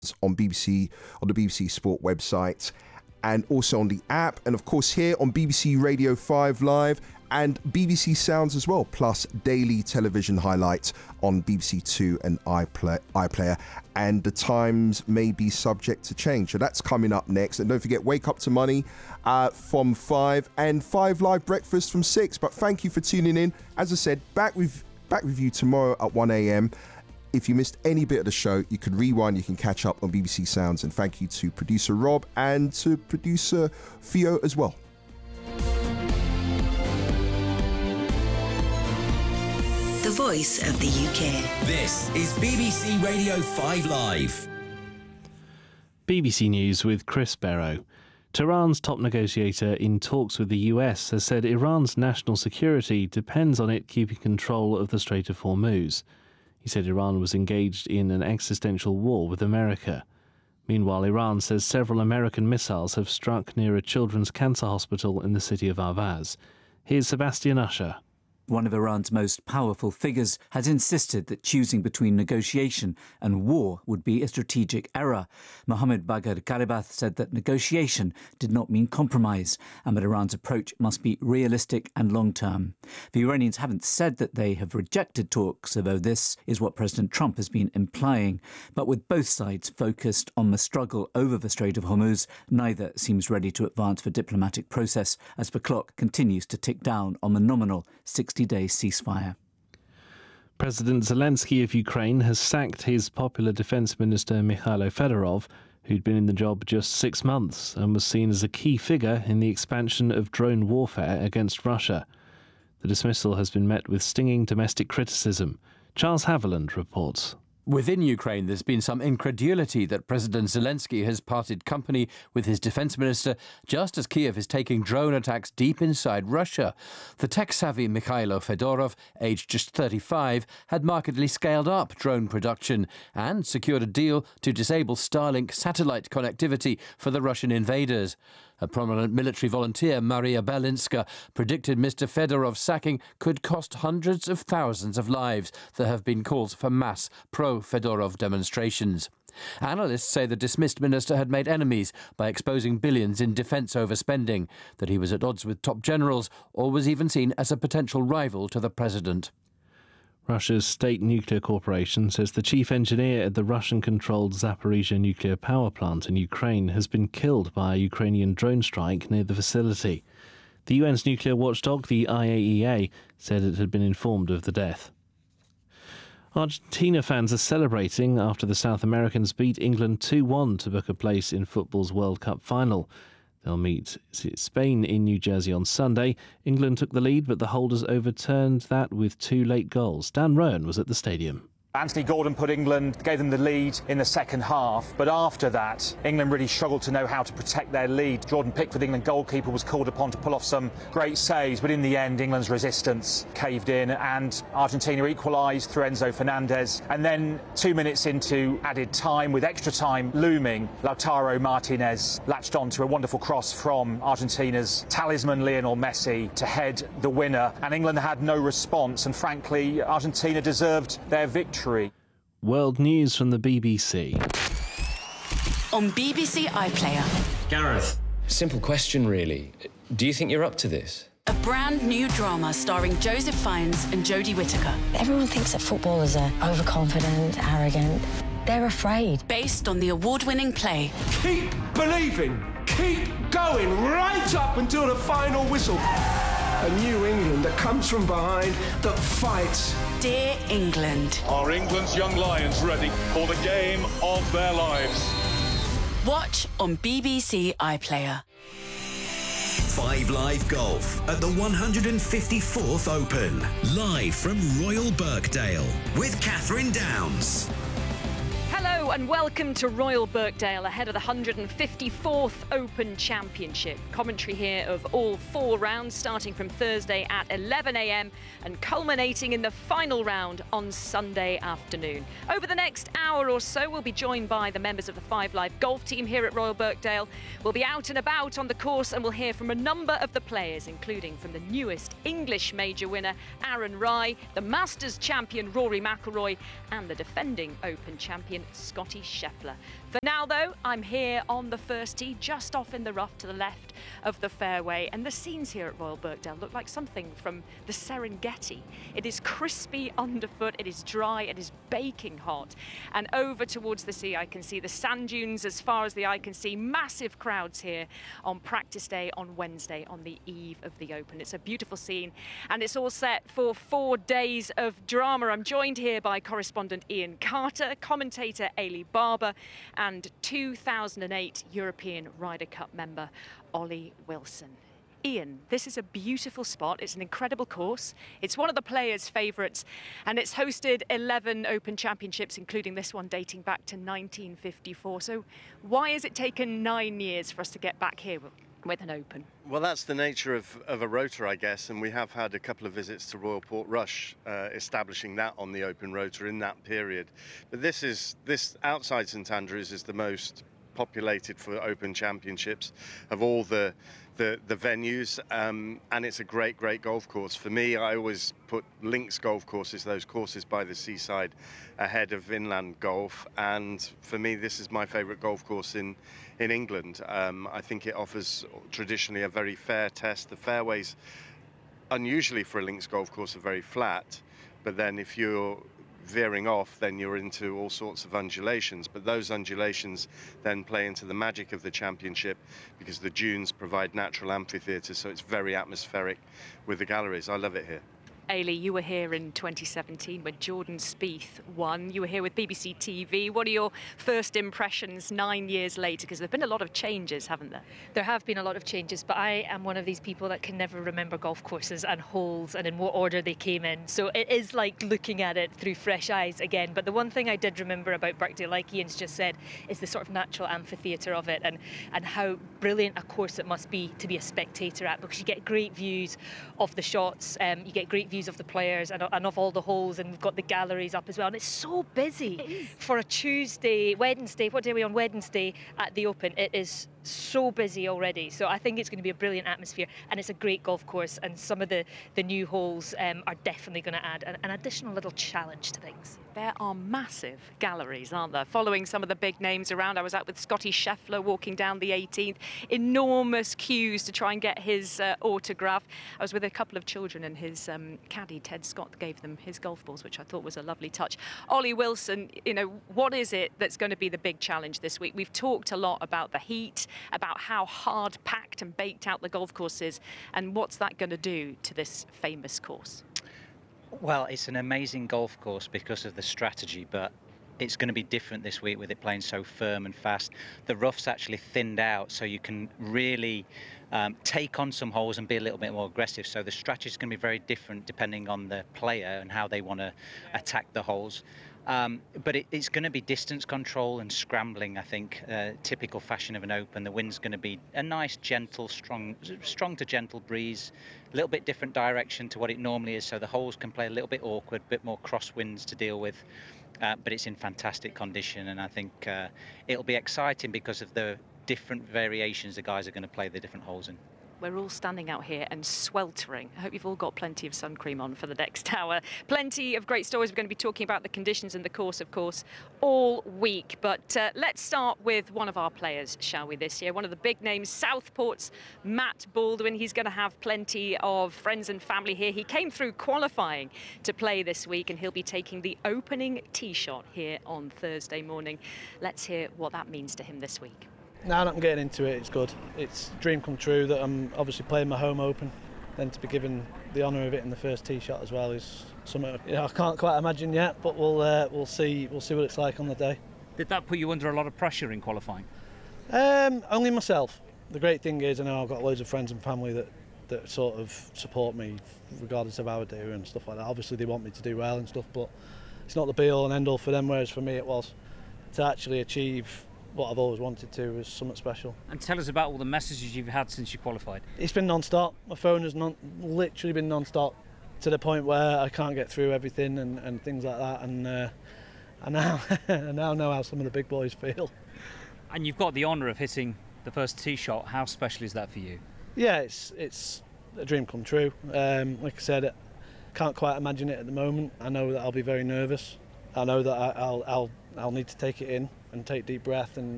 on the BBC Sport website, and also on the app, and of course here on BBC Radio 5 Live and BBC Sounds as well, plus daily television highlights on BBC Two and iPlayer, and the times may be subject to change. So that's coming up next. And don't forget, Wake Up to Money from 5 and 5 Live Breakfast from 6. But thank you for tuning in. As I said, back with you tomorrow at 1 a.m. If you missed any bit of the show, you can rewind, you can catch up on BBC Sounds. And thank you to producer Rob and to producer Theo as well. The voice of the UK. This is BBC Radio 5 Live. BBC News with Chris Barrow. Tehran's top negotiator in talks with the US has said Iran's national security depends on it keeping control of the Strait of Hormuz. He said Iran was engaged in an existential war with America. Meanwhile, Iran says several American missiles have struck near a children's cancer hospital in the city of Ahvaz. Here's Sebastian Usher. One of Iran's most powerful figures has insisted that choosing between negotiation and war would be a strategic error. Mohammad Bagher Ghalibaf said that negotiation did not mean compromise and that Iran's approach must be realistic and long-term. The Iranians haven't said that they have rejected talks, although this is what President Trump has been implying. But with both sides focused on the struggle over the Strait of Hormuz, neither seems ready to advance the diplomatic process as the clock continues to tick down on the nominal 60-day ceasefire. President Zelensky of Ukraine has sacked his popular Defence Minister Mikhailo Fedorov, who'd been in the job just 6 months and was seen as a key figure in the expansion of drone warfare against Russia. The dismissal has been met with stinging domestic criticism. Charles Haviland reports. Within Ukraine, there's been some incredulity that President Zelensky has parted company with his defence minister just as Kiev is taking drone attacks deep inside Russia. The tech-savvy Mikhailo Fedorov, aged just 35, had markedly scaled up drone production and secured a deal to disable Starlink satellite connectivity for the Russian invaders. A prominent military volunteer, Maria Belinska, predicted Mr. Fedorov's sacking could cost hundreds of thousands of lives. There have been calls for mass pro-Fedorov demonstrations. Analysts say the dismissed minister had made enemies by exposing billions in defence overspending, that he was at odds with top generals, or was even seen as a potential rival to the president. Russia's State Nuclear Corporation says the chief engineer at the Russian-controlled Zaporizhzhia nuclear power plant in Ukraine has been killed by a Ukrainian drone strike near the facility. The UN's nuclear watchdog, the IAEA, said it had been informed of the death. Argentina fans are celebrating after the South Americans beat England 2-1 to book a place in football's World Cup final. They'll meet Spain in New Jersey on Sunday. England took the lead, but the holders overturned that with 2 late goals. Dan Rowan was at the stadium. Anthony Gordon gave them the lead in the second half, but after that, England really struggled to know how to protect their lead. Jordan Pickford, England goalkeeper, was called upon to pull off some great saves, but in the end, England's resistance caved in and Argentina equalised through Enzo Fernandez. And then 2 minutes into added time, with extra time looming, Lautaro Martinez latched on to a wonderful cross from Argentina's talisman Lionel Messi to head the winner, and England had no response, and frankly, Argentina deserved their victory. World news from the BBC. On BBC iPlayer. Gareth, simple question really. Do you think you're up to this? A brand new drama starring Joseph Fiennes and Jodie Whittaker. Everyone thinks that footballers are overconfident, arrogant. They're afraid. Based on the award-winning play. Keep believing. Keep going right up until the final whistle. A new England that comes from behind, that fights. Dear England. Are England's young lions ready for the game of their lives? Watch on BBC iPlayer. 5 Live Golf at the 154th Open. Live from Royal Birkdale with Catherine Downs. Hello and welcome to Royal Birkdale ahead of the 154th Open Championship. Commentary here of all 4 rounds starting from Thursday at 11 a.m. and culminating in the final round on Sunday afternoon. Over the next hour or so, we'll be joined by the members of the 5 Live Golf team here at Royal Birkdale. We'll be out and about on the course and we'll hear from a number of the players, including from the newest English major winner, Aaron Rai, the Masters champion, Rory McIlroy, and the defending Open champion, Scott Scotty Scheffler. For now, though, I'm here on the first tee, just off in the rough to the left of the fairway, and the scenes here at Royal Birkdale look like something from the Serengeti. It is crispy underfoot, it is dry, it is baking hot, and over towards the sea I can see the sand dunes as far as the eye can see. Massive crowds here on practice day on Wednesday on the eve of the Open. It's a beautiful scene, and it's all set for 4 days of drama. I'm joined here by correspondent Ian Carter, commentator Ailey Barber, and 2008 European Ryder Cup member Ollie Wilson. Ian, this is a beautiful spot. It's an incredible course. It's one of the players' favourites, and it's hosted 11 Open Championships, including this one dating back to 1954. So why has it taken 9 years for us to get back here with an Open? Well, that's the nature of a rota, I guess, and we have had a couple of visits to Royal Portrush, establishing that on the Open rota in that period. But this outside St Andrews is the most populated for Open Championships of all the venues, and it's a great golf course. For me, I always put links golf courses, those courses by the seaside, ahead of inland golf, and for me this is my favourite golf course in England. I think it offers traditionally a very fair test. The fairways, unusually for a links golf course, are very flat, but then if you're veering off, then you're into all sorts of undulations, but those undulations then play into the magic of the championship because the dunes provide natural amphitheatre, so it's very atmospheric with the galleries. I love it here. Ailey, you were here in 2017 when Jordan Spieth won. You were here with BBC TV. What are your first impressions 9 years later? Because there have been a lot of changes, haven't there? There have been a lot of changes, but I am one of these people that can never remember golf courses and holes and in what order they came in. So it is like looking at it through fresh eyes again. But the one thing I did remember about Birkdale, like Ian's just said, is the sort of natural amphitheatre of it, and how brilliant a course it must be to be a spectator at, because you get great views of the shots, you get great views of the players and of all the holes, and we've got the galleries up as well, and it's so busy for a Wednesday, what day are we on? Wednesday at the Open. It is so busy already, so I think it's going to be a brilliant atmosphere, and it's a great golf course, and some of the new holes are definitely going to add an additional little challenge to things. There are massive galleries, aren't there? Following some of the big names around. I was out with Scotty Scheffler walking down the 18th. Enormous queues to try and get his autograph. I was with a couple of children, and his caddy, Ted Scott, gave them his golf balls, which I thought was a lovely touch. Ollie Wilson, what is it that's going to be the big challenge this week? We've talked a lot about the heat, about how hard packed and baked out the golf course is, and what's that going to do to this famous course? Well, it's an amazing golf course because of the strategy, but it's going to be different this week with it playing so firm and fast. The rough's actually thinned out, so you can really take on some holes and be a little bit more aggressive. So the strategy is going to be very different depending on the player and how they want to attack the holes. But it's going to be distance control and scrambling, I think, typical fashion of an Open. The wind's going to be a nice, gentle, strong to gentle breeze, a little bit different direction to what it normally is, so the holes can play a little bit awkward, a bit more crosswinds to deal with, but it's in fantastic condition, and I think it'll be exciting because of the different variations the guys are going to play the different holes in. We're all standing out here and sweltering. I hope you've all got plenty of sun cream on for the next hour. Plenty of great stories. We're going to be talking about the conditions and the course, of course, all week. But let's start with one of our players, shall we, this year? One of the big names, Southport's Matt Baldwin. He's going to have plenty of friends and family here. He came through qualifying to play this week, and he'll be taking the opening tee shot here on Thursday morning. Let's hear what that means to him this week. Now that I'm getting into it, it's good. It's a dream come true that I'm obviously playing my home Open. Then to be given the honour of it in the first tee shot as well is something I can't quite imagine yet. But we'll see what it's like on the day. Did that put you under a lot of pressure in qualifying? Only myself. The great thing is, I know I've got loads of friends and family that sort of support me regardless of how I do and stuff like that. Obviously they want me to do well and stuff, but it's not the be all and end all for them. Whereas for me it was to actually achieve what I've always wanted to was something special. And tell us about all the messages you've had since you qualified. It's been non-stop. My phone has literally been non-stop to the point where I can't get through everything and things like that. And I now know how some of the big boys feel. And you've got the honour of hitting the first tee shot. How special is that for you? Yeah, it's a dream come true. Like I said, I can't quite imagine it at the moment. I know that I'll be very nervous. I know that I'll need to take it in. take deep breath and